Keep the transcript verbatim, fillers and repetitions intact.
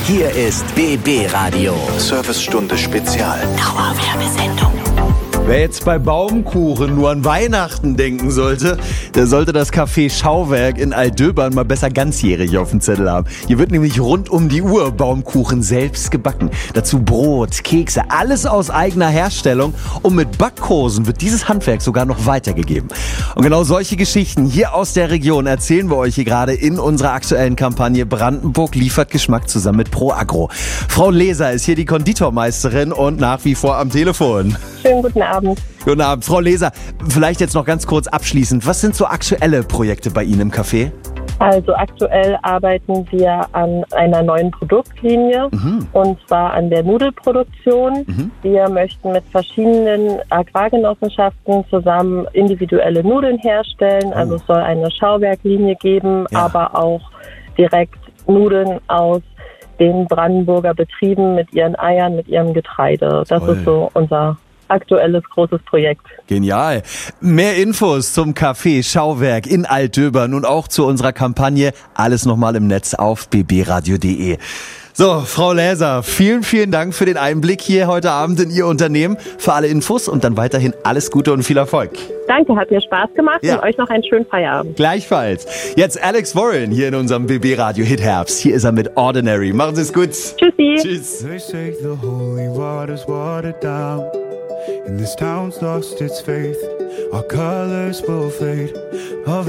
Hier ist B B Radio. Servicestunde Spezial. Dauerwerbesendung. Wer jetzt bei Baumkuchen nur an Weihnachten denken sollte, der sollte das Café Schauwerk in Altdöbern mal besser ganzjährig auf dem Zettel haben. Hier wird nämlich rund um die Uhr Baumkuchen selbst gebacken. Dazu Brot, Kekse, alles aus eigener Herstellung. Und mit Backkursen wird dieses Handwerk sogar noch weitergegeben. Und genau solche Geschichten hier aus der Region erzählen wir euch hier gerade in unserer aktuellen Kampagne Brandenburg liefert Geschmack zusammen mit ProAgro. Frau Leser ist hier die Konditormeisterin und nach wie vor am Telefon. Schönen guten Abend. Guten Abend. Frau Leser, vielleicht jetzt noch ganz kurz abschließend. Was sind so aktuelle Projekte bei Ihnen im Café? Also aktuell arbeiten wir an einer neuen Produktlinie, mhm. und zwar an der Nudelproduktion. Mhm. Wir möchten mit verschiedenen Agrargenossenschaften zusammen individuelle Nudeln herstellen. Oh. Also es soll eine Schauwerklinie geben, ja. aber auch direkt Nudeln aus den Brandenburger Betrieben mit ihren Eiern, mit ihrem Getreide. Das Toll. Ist so unser aktuelles großes Projekt. Genial. Mehr Infos zum Café Schauwerk in Altdöbern und auch zu unserer Kampagne alles nochmal im Netz auf b b radio punkt d e. So, Frau Leser, vielen, vielen Dank für den Einblick hier heute Abend in Ihr Unternehmen, für alle Infos und dann weiterhin alles Gute und viel Erfolg. Danke, hat mir Spaß gemacht ja. und euch noch einen schönen Feierabend. Gleichfalls. Jetzt Alex Warren hier in unserem B B Radio Hit Herbst. Hier ist er mit Ordinary. Machen Sie es gut. Tschüssi. Tschüss. They say the holy water's watered down, and this town's lost its faith. Our colors will fade.